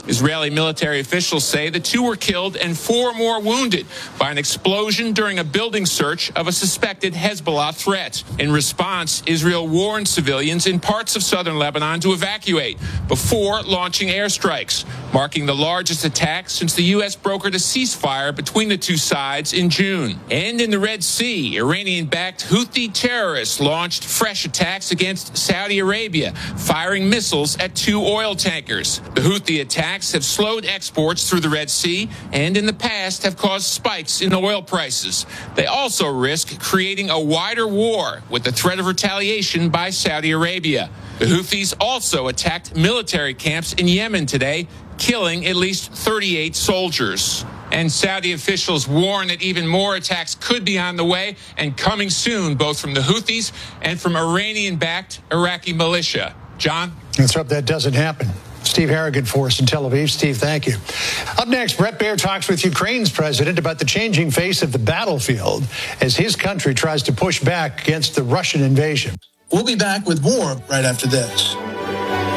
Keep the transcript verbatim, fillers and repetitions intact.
Israeli military officials say the two were killed and four more wounded by an explosion during a building search of a suspected Hezbollah threat. In response, Israel warned civilians in parts of southern Lebanon to evacuate before launching airstrikes, marking the largest attack since the U S brokered a ceasefire between the two sides in June. And in the Red Sea, Iranian-backed Houthi terrorists launched fresh attacks against Saudi Arabia, firing missiles at two oil tankers. The Houthi attacks have slowed exports through the Red Sea and in the past have caused spikes in oil prices. They also risk creating a wider war with the threat of retaliation by Saudi Arabia. The Houthis also attacked military camps in Yemen today, killing at least thirty-eight soldiers. And Saudi officials warn that even more attacks could be on the way and coming soon, both from the Houthis and from Iranian-backed Iraqi militia. John? Let's hope that doesn't happen. Steve Harrigan for us in Tel Aviv. Steve, thank you. Up next, Bret Baier talks with Ukraine's president about the changing face of the battlefield as his country tries to push back against the Russian invasion. We'll be back with more right after this.